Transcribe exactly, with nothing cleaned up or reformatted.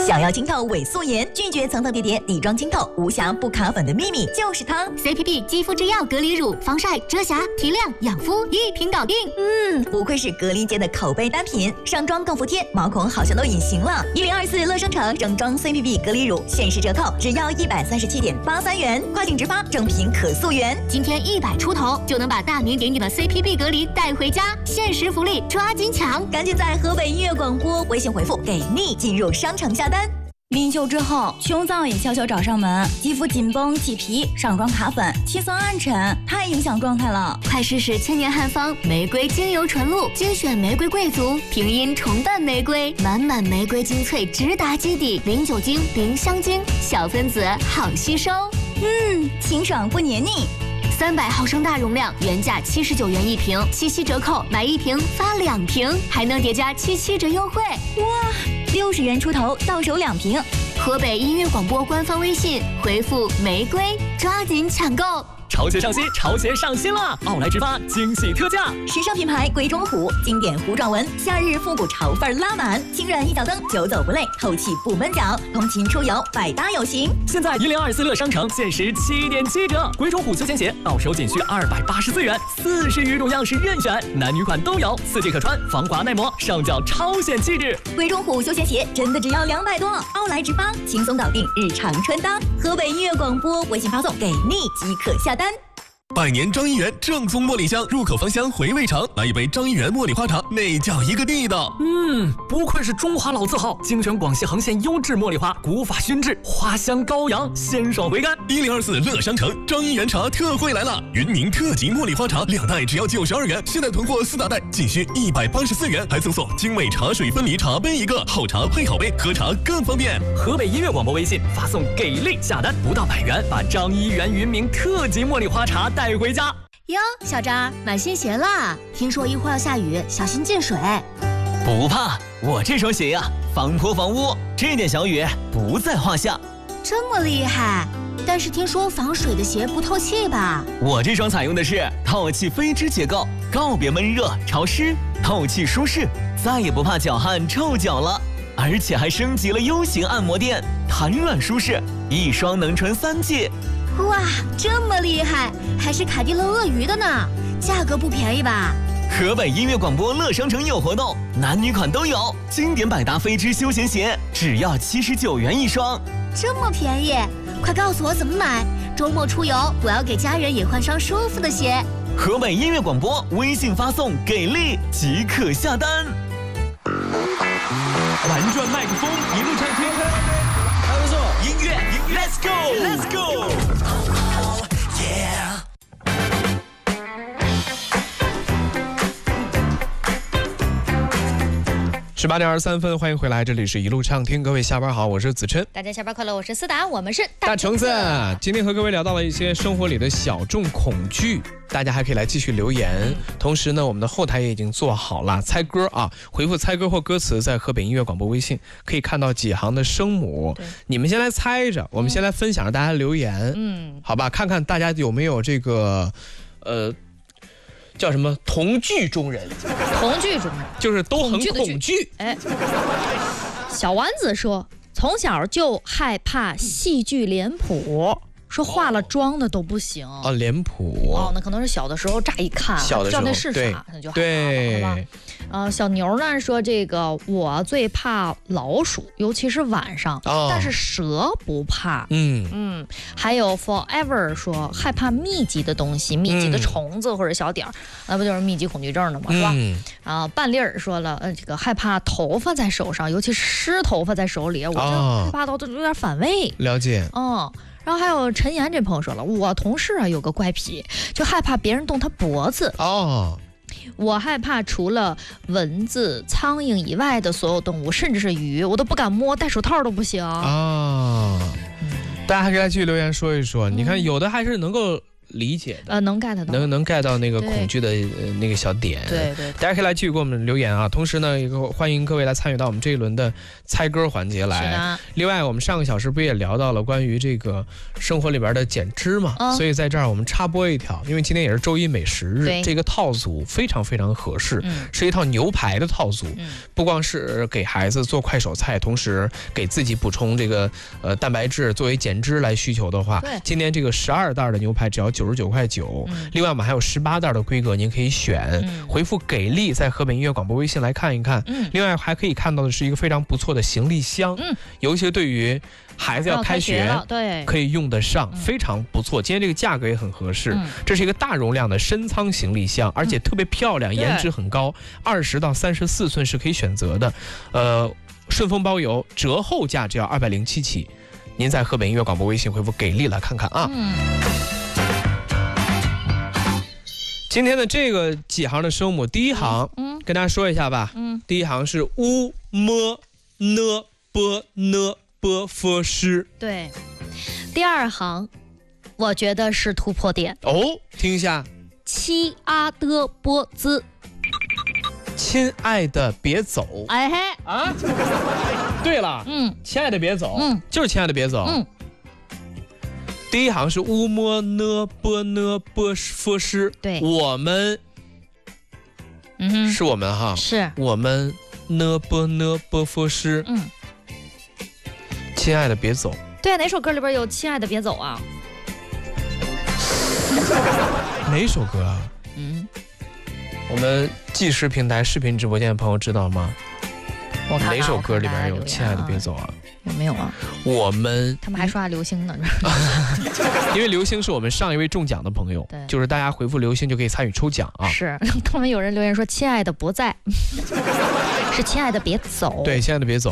想要清透伪素颜，拒绝层层叠叠底妆清透，无瑕不卡粉的秘密就是它 C P P 肌肤之钥隔离乳，防晒、遮瑕、提亮、养肤一瓶搞定。 嗯，不愧是隔离界的口碑单品，上妆更服帖，毛孔好像都隐形了。一零二四乐生城整装 C P P 隔离乳限时折扣，只要一百三十七点八三元，跨境直发，正品可溯源。 今天一百出头就能把大名鼎鼎的 C P P 隔离带回家，限时福利，抓紧抢！ 赶紧在河北音乐广播微信回复给力进入商城下单。 临休之后，胸燥也悄悄找上门，肌肤紧绷起皮，上妆卡粉，气色暗沉，太影响状态了。 快试试千年汉方玫瑰精油纯露，精选玫瑰贵族，平阴重瓣玫瑰，满满玫瑰精粹直达基底，零酒精，零香精，小分子好吸收。 嗯，清爽不黏腻。 三百毫升大容量，原价七十九元一瓶，七夕折扣买一瓶发两瓶，还能叠加七七折优惠。 哇，六十元出头到手两瓶。 河北音乐广播官方微信回复玫瑰，抓紧抢购。 潮鞋上新，潮鞋上新了！奥莱直发惊喜特价， 时尚品牌鬼冢虎，经典糊状纹，夏日复古潮范拉满，轻软一脚蹬，久走不累，透气不闷脚，通勤出游百搭有型。 现在一零二四乐商城限时七点七折，鬼冢虎休闲鞋到手仅需二百八十四元，四十余种样式任选，男女款都有，四季可穿，防滑耐磨，上脚超显气质。 鬼冢虎休闲鞋真的只要两百多，奥莱直发轻松搞定日常穿搭。河北音乐广播微信发送给力即可下单。 百年张一元正宗茉莉香，入口芳香，回味长。来一杯张一元茉莉花茶，那叫一个地道。 嗯，不愧是中华老字号，精选广西恒县优质茉莉花，古法熏制，花香高扬，鲜爽回甘。 一零二四乐商城张一元茶特惠来了，云宁特级茉莉花茶两袋只要九十二元，现在囤货四大袋仅需一百八十四元，还赠送精美茶水分离茶杯一个，好茶配好杯，喝茶更方便。 河北音乐广播微信发送给力下单，不到百元，把张一元云明特级茉莉花茶带回家。 哟，小张买新鞋啦！听说一会儿要下雨，小心进水。 不怕，我这双鞋呀，防泼防污，这点小雨不在话下。 这么厉害？但是听说防水的鞋不透气吧？ 我这双采用的是透气飞织结构，告别闷热潮湿，透气舒适，再也不怕脚汗臭脚了。而且还升级了 U 型按摩垫，弹软舒适，一双能穿三季。 哇，这么厉害，还是凯迪勒鳄鱼的呢，价格不便宜吧？ 河北音乐广播乐商城有活动，男女款都有，经典百搭飞织休闲鞋只要七十九元一双， 这么便宜，快告诉我怎么买，周末出游我要给家人也换双舒服的鞋。 河北音乐广播微信发送给力即可下单。 玩转麦克风，一路畅听， 还不错，音乐 ，Let's go，Let's go。Yeah。 十八点二十三分，欢迎回来，这里是一路畅听，各位下班好，我是子琛。 大家下班快乐，我是思达，我们是大橙子。今天和各位聊到了一些生活里的小众恐惧，大家还可以来继续留言。嗯、同时呢，我们的后台也已经做好了猜歌啊，回复猜歌或歌词，在河北音乐广播微信可以看到几行的声母，你们先来猜着，我们先来分享着大家留言，嗯，好吧，看看大家有没有这个，呃。叫什么？同剧中人， 同剧中人就是都很恐惧。 哎，小丸子说，从小就害怕戏剧脸谱，说化了妆的都不行。 哦，脸谱。 哦，那可能是小的时候乍一看， 小的时候知道那是啥，那就害怕了，好吧？呃，小牛呢说这个我最怕老鼠，尤其是晚上，哦、但是蛇不怕。嗯嗯，还有 Forever 说害怕密集的东西，密集的虫子或者小点儿，那、嗯、不就是密集恐惧症的吗？是吧？嗯、啊，半粒儿说了，呃，这个害怕头发在手上，尤其是湿头发在手里，我这害怕到都有点反胃。 了解。 嗯。然后还有陈岩这朋友说了，我同事啊有个怪癖，就害怕别人动他脖子。哦。我害怕除了蚊子、苍蝇以外的所有动物，甚至是鱼，我都不敢摸，戴手套都不行啊。 大家还可以来继续留言说一说，嗯、你看有的还是能够理解的， 呃，能 get 到， 能能 get 到那个恐惧的、呃、那个小点。 对 对, 对， 大家可以来继续给我们留言啊。同时呢，也欢迎各位来参与到我们这一轮的猜歌环节来。 是的。 另外，我们上个小时不也聊到了关于这个生活里边的减脂嘛？哦、所以在这儿我们插播一条，因为今天也是周一美食日，这个套组非常非常合适，嗯、是一套牛排的套组，嗯、不光是给孩子做快手菜，同时给自己补充这个呃蛋白质，作为减脂来需求的话，今天这个十二袋的牛排只要九十九块九、嗯，另外我们还有十八袋的规格，您可以选，嗯、回复给力，在河北音乐广播微信来看一看。嗯、另外还可以看到的是一个非常不错的行李箱，嗯、尤其对于孩子要开学， 要对， 可以用得上，嗯、非常不错。今天这个价格也很合适，嗯、这是一个大容量的深仓行李箱，而且特别漂亮，嗯、颜值很高，二十到三十四寸是可以选择的，呃，顺丰包邮，折后价只要二百零七起。您在河北音乐广播微信回复给力来看看啊。嗯，今天的这个几行的声母，第一行，嗯，跟大家说一下吧。嗯，第一行是乌么呢波呢波佛诗。 对，第二行，我觉得是突破点。 哦，听一下。 七阿的波兹。 亲爱的，别走！ 哎嘿啊！对了，嗯，亲爱的，别走，嗯，就是亲爱的，别走。嗯，第一行是乌么呢波呢波佛诗， 对， 我们， 嗯， 是我们哈， 是我们呢波呢波佛诗，嗯，亲爱的，别走。 对，哪首歌里边有亲爱的，别走啊？ 哪首歌啊？嗯。我们即时平台视频直播间的朋友知道吗？ 我看哪首歌里边有《亲爱的别走》啊？ 有没有啊？ 我们他们还刷流星呢， 因为流星是我们上一位中奖的朋友，就是大家回复流星就可以参与抽奖啊。 是，他们有人留言说：“亲爱的不在，是亲爱的别走。” 对，亲爱的别走。